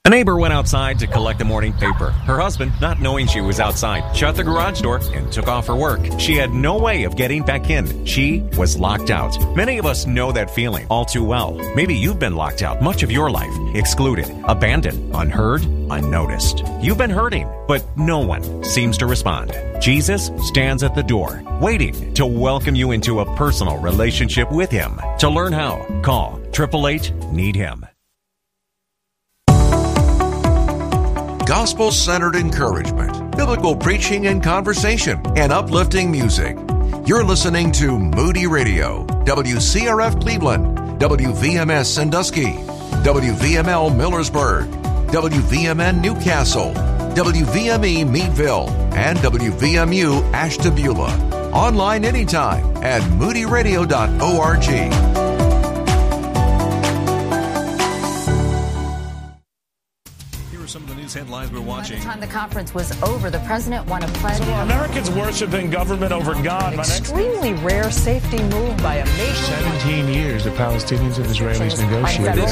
A neighbor went outside to collect the morning paper. Her husband, not knowing she was outside, shut the garage door and took off her work. She had no way of getting back in. She was locked out. Many of us know that feeling all too well. Maybe you've been locked out much of your life, excluded, abandoned, unheard, unnoticed. You've been hurting, but no one seems to respond. Jesus stands at the door, waiting to welcome you into a personal relationship with Him. To learn how, call 888-NEED-HIM. Gospel-centered encouragement, biblical preaching and conversation, and uplifting music. You're listening to Moody Radio, WCRF Cleveland, WVMS Sandusky, WVML Millersburg, WVMN Newcastle, WVME Meadville, and WVMU Ashtabula. Online anytime at moodyradio.org. Some of the news headlines we're watching. By the time the conference was over, the president won a pledge. So Americans worshiping government over God. Extremely rare safety move by a nation. 17 years the Palestinians and Israelis negotiated.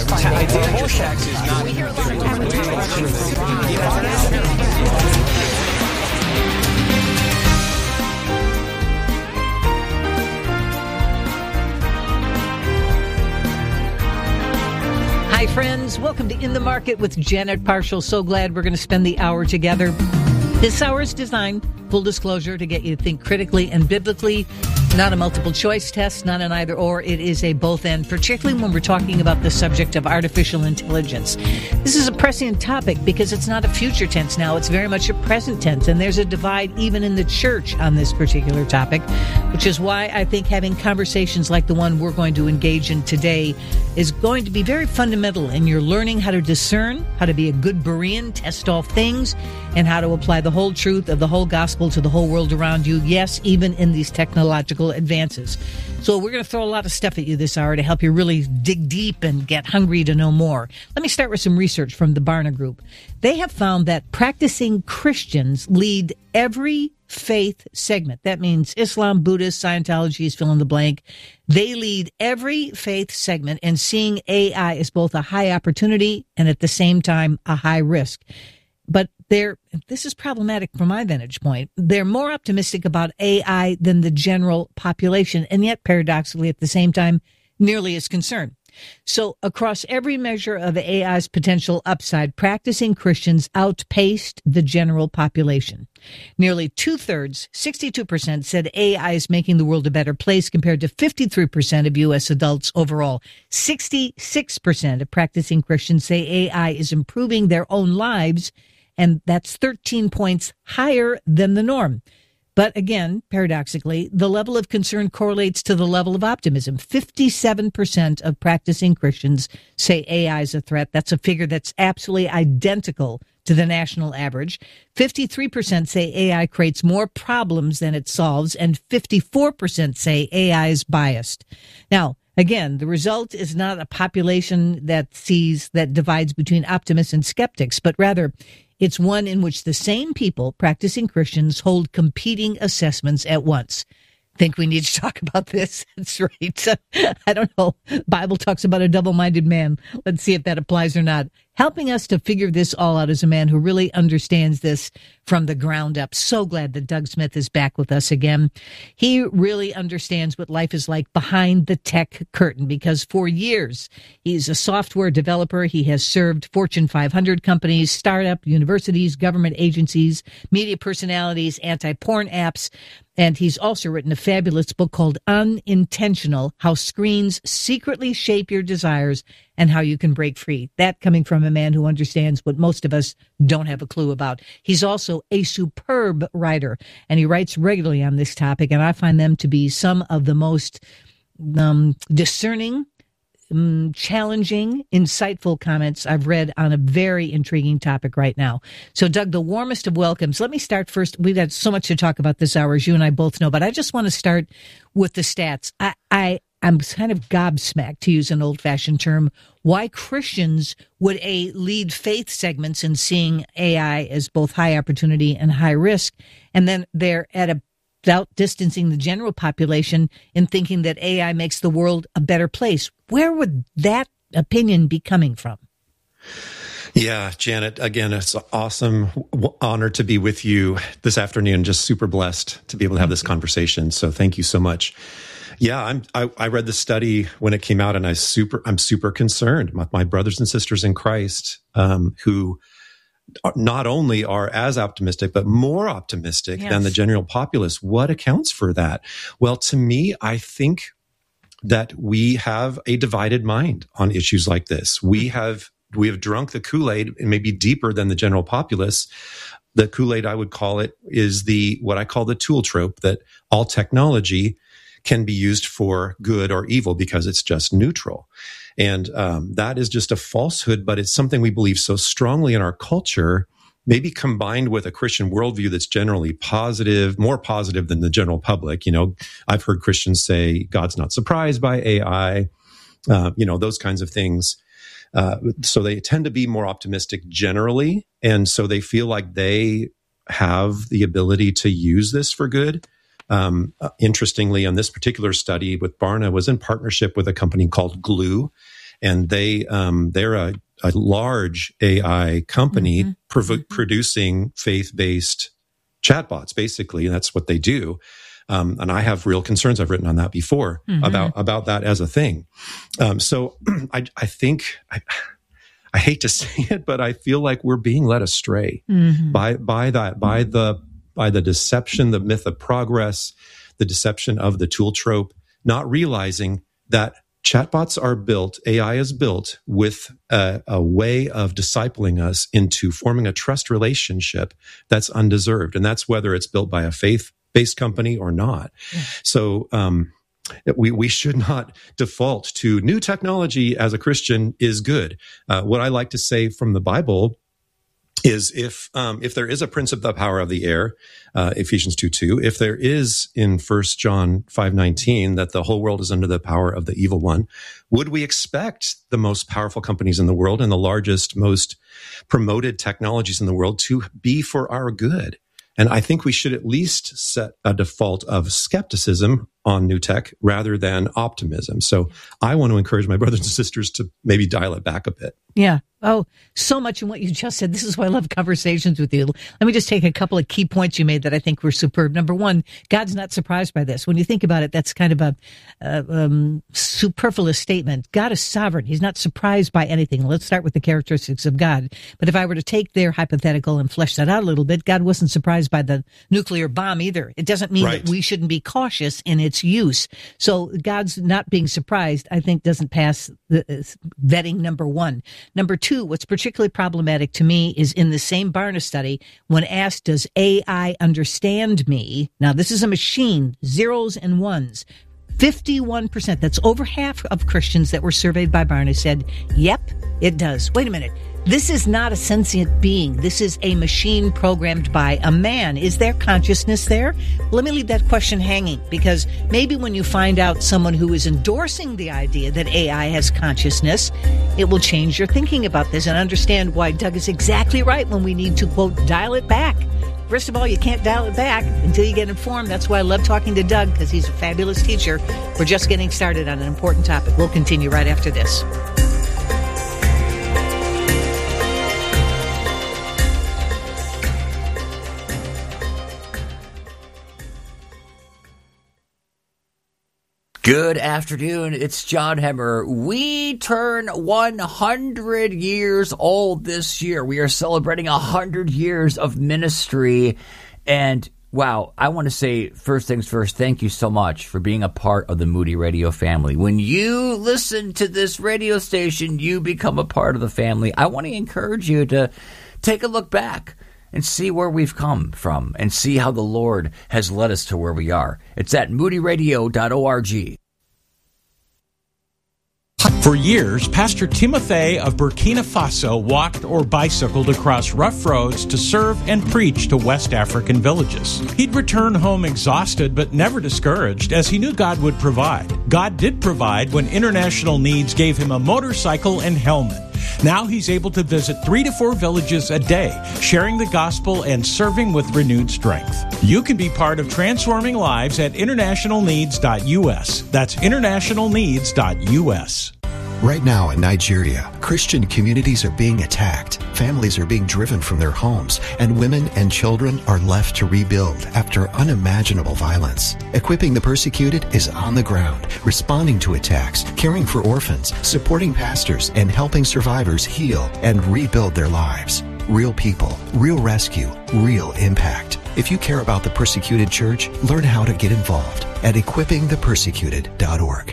Hi, friends. Welcome to In the Market with Janet Parshall. So glad we're going to spend the hour together. This hour is designed, full disclosure, to get you to think critically and biblically. Not a multiple choice test, not an either or. It is a both and, particularly when we're talking about the subject of artificial intelligence. This is a prescient topic because it's not a future tense now. It's very much a present tense. And there's a divide even in the church on this particular topic, which is why I think having conversations like the one we're going to engage in today is going to be very fundamental in your learning how to discern, how to be a good Berean, test all things, and how to apply the whole truth of the whole gospel to the whole world around you. Yes, even in these technological advances. So we're going to throw a lot of stuff at you this hour to help you really dig deep and get hungry to know more. Let me start with some research from the Barna Group. They have found that practicing Christians lead every faith segment. That means Islam, Buddhist, Scientology is fill in the blank. They lead every faith segment in seeing AI as both a high opportunity and at the same time a high risk. But this is problematic from my vantage point. They're more optimistic about AI than the general population, and yet paradoxically at the same time, nearly as concerned. So across every measure of AI's potential upside, practicing Christians outpaced the general population. Nearly two-thirds, 62%, said AI is making the world a better place compared to 53% of U.S. adults overall. 66% of practicing Christians say AI is improving their own lives, and that's 13 points higher than the norm. But again, paradoxically, the level of concern correlates to the level of optimism. 57% of practicing Christians say AI is a threat. That's a figure that's absolutely identical to the national average. 53% say AI creates more problems than it solves, and 54% say AI is biased. Now, again, the result is not a population that divides between optimists and skeptics, but rather it's one in which the same people, practicing Christians, hold competing assessments at once. Think we need to talk about this? That's right. I don't know. Bible talks about a double-minded man. Let's see if that applies or not. Helping us to figure this all out is a man who really understands this from the ground up. So glad that Doug Smith is back with us again. He really understands what life is like behind the tech curtain because for years he's a software developer. He has served Fortune 500 companies, startup, universities, government agencies, media personalities, anti-porn apps. And he's also written a fabulous book called Unintentional: How Screens Secretly Shape Your Desires and How You Can Break Free. That coming from a man who understands what most of us don't have a clue about. He's also a superb writer, and he writes regularly on this topic, and I find them to be some of the most discerning, challenging, insightful comments I've read on a very intriguing topic right now. So, Doug, the warmest of welcomes. Let me start first. We've got so much to talk about this hour, as you and I both know, but I just want to start with the stats. I'm kind of gobsmacked, to use an old-fashioned term, why Christians would lead faith segments in seeing AI as both high opportunity and high risk, and then they're without distancing the general population in thinking that AI makes the world a better place. Where would that opinion be coming from? Yeah, Janet, again, it's an awesome honor to be with you this afternoon. Just super blessed to be able to have this conversation. So thank you so much. Yeah, I read the study when it came out, and I'm super concerned. My brothers and sisters in Christ, who not only are as optimistic, but more optimistic than the general populace. What accounts for that? Well, to me, I think that we have a divided mind on issues like this. We have drunk the Kool-Aid, and maybe deeper than the general populace. The Kool-Aid, I would call it, is what I call the tool trope, that all technology can be used for good or evil because it's just neutral. And that is just a falsehood, but it's something we believe so strongly in our culture, maybe combined with a Christian worldview that's generally positive, more positive than the general public. I've heard Christians say God's not surprised by AI, those kinds of things. So they tend to be more optimistic generally. And so they feel like they have the ability to use this for good. Interestingly, on this particular study with Barna was in partnership with a company called Glue. And they're a large AI company producing faith-based chatbots, basically. And that's what they do. And I have real concerns. I've written on that before about that as a thing. So I think I hate to say it, but I feel like we're being led astray by the deception, the myth of progress, the deception of the tool trope, not realizing that chatbots are built, AI is built with a way of discipling us into forming a trust relationship that's undeserved. And that's whether it's built by a faith-based company or not. Yeah. So we should not default to new technology as a Christian is good. What I like to say from the Bible is if there is a prince of the power of the air, Ephesians 2:2, if there is in 1 John 5:19 that the whole world is under the power of the evil one, would we expect the most powerful companies in the world and the largest, most promoted technologies in the world to be for our good? And I think we should at least set a default of skepticism on new tech rather than optimism. So I want to encourage my brothers and sisters to maybe dial it back a bit. Yeah. Oh, so much in what you just said. This is why I love conversations with you. Let me just take a couple of key points you made that I think were superb. Number one, God's not surprised by this. When you think about it, that's kind of a superfluous statement. God is sovereign. He's not surprised by anything. Let's start with the characteristics of God. But if I were to take their hypothetical and flesh that out a little bit, God wasn't surprised by the nuclear bomb either. It doesn't mean that we shouldn't be cautious in its use. So God's not being surprised, I think, doesn't pass the vetting, number one. Number two, what's particularly problematic to me is in the same Barna study, when asked, does AI understand me? Now, this is a machine, zeros and ones. 51%, that's over half of Christians that were surveyed by Barna said, yep, it does. Wait a minute. This is not a sentient being. This is a machine programmed by a man. Is there consciousness there? Let me leave that question hanging, because maybe when you find out someone who is endorsing the idea that AI has consciousness, it will change your thinking about this and understand why Doug is exactly right when we need to, quote, dial it back. First of all, you can't dial it back until you get informed. That's why I love talking to Doug, because he's a fabulous teacher. We're just getting started on an important topic. We'll continue right after this. Good afternoon. It's John Hemmer. We turn 100 years old this year. We are celebrating 100 years of ministry. And wow, I want to say first things first, thank you so much for being a part of the Moody Radio family. When you listen to this radio station, you become a part of the family. I want to encourage you to take a look back and see where we've come from and see how the Lord has led us to where we are. It's at moodyradio.org. For years, Pastor Timothy of Burkina Faso walked or bicycled across rough roads to serve and preach to West African villages. He'd return home exhausted but never discouraged, as he knew God would provide. God did provide when International Needs gave him a motorcycle and helmet. Now he's able to visit 3 to 4 villages a day, sharing the gospel and serving with renewed strength. You can be part of transforming lives at internationalneeds.us. That's internationalneeds.us. Right now in Nigeria, Christian communities are being attacked. families are being driven from their homes, and women and children are left to rebuild after unimaginable violence. Equipping the Persecuted is on the ground, responding to attacks, caring for orphans, supporting pastors, and helping survivors heal and rebuild their lives. Real people, real rescue, real impact. If you care about the persecuted church, learn how to get involved at equippingthepersecuted.org.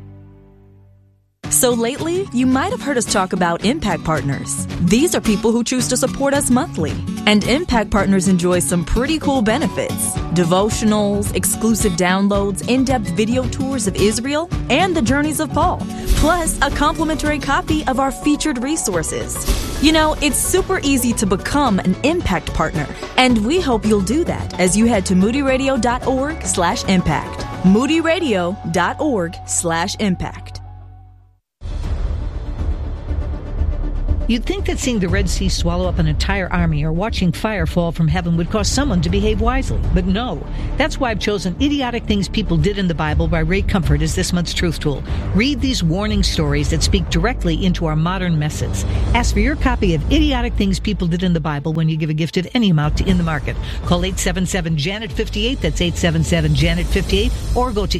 So lately, you might have heard us talk about Impact Partners. These are people who choose to support us monthly. And Impact Partners enjoy some pretty cool benefits. Devotionals, exclusive downloads, in-depth video tours of Israel, and the journeys of Paul. Plus, a complimentary copy of our featured resources. You know, it's super easy to become an Impact Partner. And we hope you'll do that as you head to moodyradio.org/impact. moodyradio.org/impact. You'd think that seeing the Red Sea swallow up an entire army or watching fire fall from heaven would cause someone to behave wisely. But no. That's why I've chosen Idiotic Things People Did in the Bible by Ray Comfort as this month's Truth Tool. Read these warning stories that speak directly into our modern messes. Ask for your copy of Idiotic Things People Did in the Bible when you give a gift of any amount to In the Market. Call 877-JANET-58, that's 877-JANET-58, or go to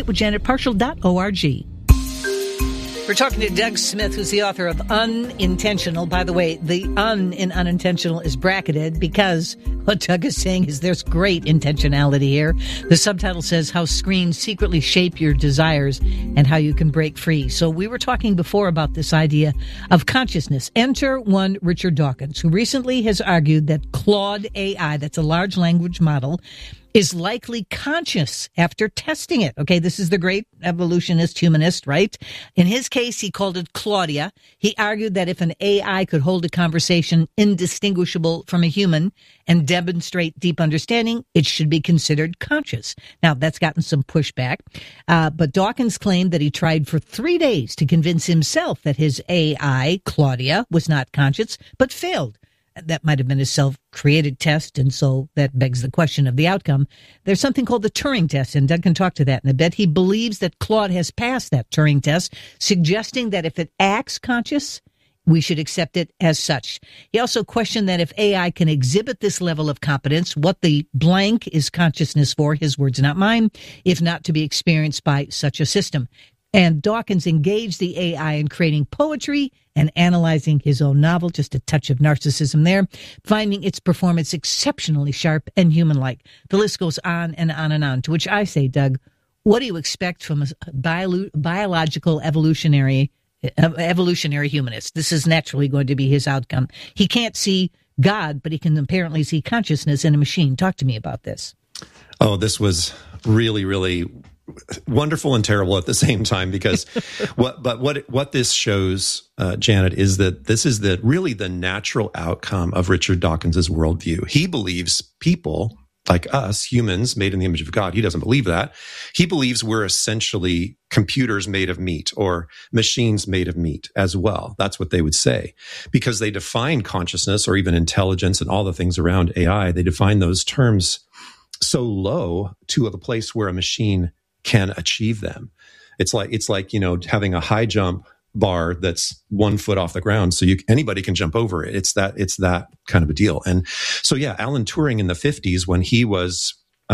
inthemarketwithjanetparshall.org. We're talking to Doug Smith, who's the author of Unintentional. By the way, the un in unintentional is bracketed because what Doug is saying is there's great intentionality here. The subtitle says How Screens Secretly Shape Your Desires and How You Can Break Free. So we were talking before about this idea of consciousness. Enter one Richard Dawkins, who recently has argued that Claude AI, that's a large language model, is likely conscious after testing it. Okay, this is the great evolutionist, humanist, right? In his case, he called it Claudia. He argued that if an AI could hold a conversation indistinguishable from a human and demonstrate deep understanding, it should be considered conscious. Now, that's gotten some pushback, but Dawkins claimed that he tried for 3 days to convince himself that his AI, Claudia, was not conscious, but failed. That might have been a self-created test, and so that begs the question of the outcome. There's something called the Turing test, and Doug can talk to that in a bit. He believes that Claude has passed that Turing test, suggesting that if it acts conscious, we should accept it as such. He also questioned that if AI can exhibit this level of competence, what the blank is consciousness for, his words, not mine, if not to be experienced by such a system. And Dawkins engaged the AI in creating poetry and analyzing his own novel, just a touch of narcissism there, finding its performance exceptionally sharp and human-like. The list goes on and on and on, to which I say, Doug, what do you expect from a biological evolutionary humanist? This is naturally going to be his outcome. He can't see God, but he can apparently see consciousness in a machine. Talk to me about this. Oh, this was really, really wonderful and terrible at the same time, because what this shows, Janet, is that this is really the natural outcome of Richard Dawkins's worldview. He believes people like us, humans made in the image of God, he doesn't believe that. He believes we're essentially computers made of meat or machines made of meat as well. That's what they would say, because they define consciousness or even intelligence and all the things around AI. They define those terms so low to the place where a machine can achieve them. It's like, you know, having a high jump bar that's 1 foot off the ground, so anybody can jump over it. It's that kind of a deal. And so, yeah, Alan Turing in the 50s, when he was,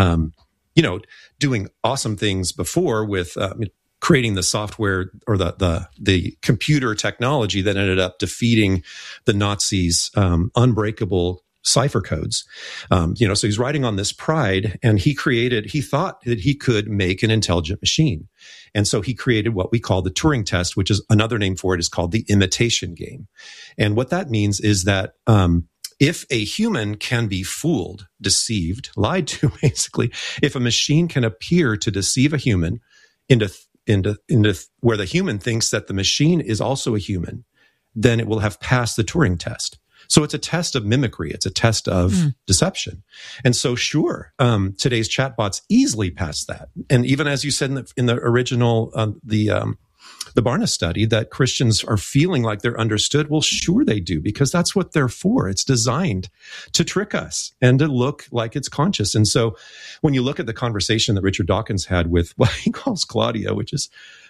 doing awesome things before with creating the software or the computer technology that ended up defeating the Nazis' unbreakable cipher codes. So he's riding on this pride, and he thought that he could make an intelligent machine. And so he created what we call the Turing test, which is another name for it is called the imitation game. And what that means is that, if a human can be fooled, deceived, lied to, basically, if a machine can appear to deceive a human into where the human thinks that the machine is also a human, then it will have passed the Turing test. So it's a test of mimicry. It's a test of deception. And so, sure, today's chatbots easily pass that. And even as you said in the original, the Barna study, that Christians are feeling like they're understood. Well, sure they do, because that's what they're for. It's designed to trick us and to look like it's conscious. And so when you look at the conversation that Richard Dawkins had with what he calls Claudia, which is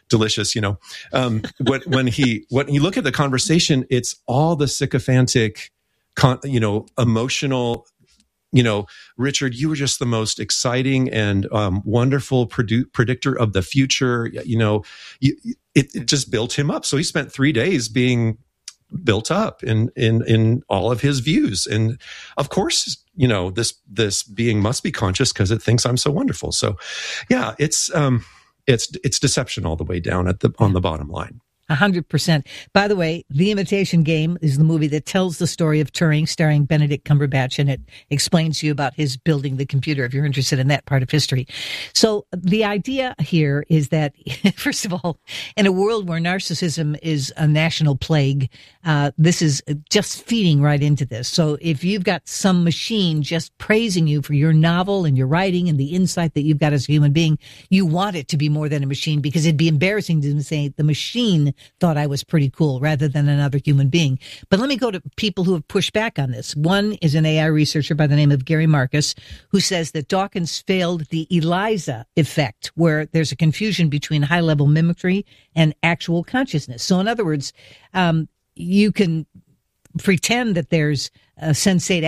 delicious, when you look at the conversation, it's all the sycophantic, emotional, Richard, you were just the most exciting and wonderful predictor of the future. It just built him up. So he spent 3 days being built up in all of his views. And of course, this being must be conscious because it thinks I'm so wonderful. So yeah, it's deception all the way down on the bottom line. 100%. By the way, The Imitation Game is the movie that tells the story of Turing, starring Benedict Cumberbatch, and it explains to you about his building the computer if you're interested in that part of history. So the idea here is that, first of all, in a world where narcissism is a national plague, this is just feeding right into this. So if you've got some machine just praising you for your novel and your writing and the insight that you've got as a human being, you want it to be more than a machine, because it'd be embarrassing to say the machine thought I was pretty cool rather than another human being. But let me go to people who have pushed back on this. One is an AI researcher by the name of Gary Marcus, who says that Dawkins failed the ELIZA effect, where there's a confusion between high-level mimicry and actual consciousness. So in other words, you can pretend that there's a sensate